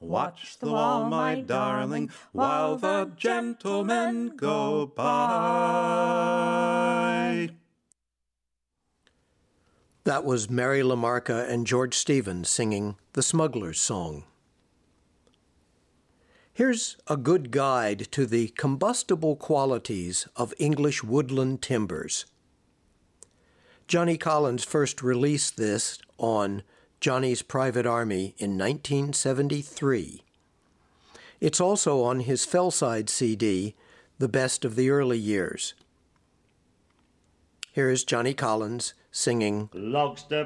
Watch the wall, my darling, while the gentlemen go by. That was Mary LaMarca and George Stevens singing The Smuggler's Song. Here's a good guide to the combustible qualities of English woodland timbers. Johnny Collins first released this on Johnny's Private Army in 1973. It's also on his Fellside CD, The Best of the Early Years. Here is Johnny Collins singing Logs to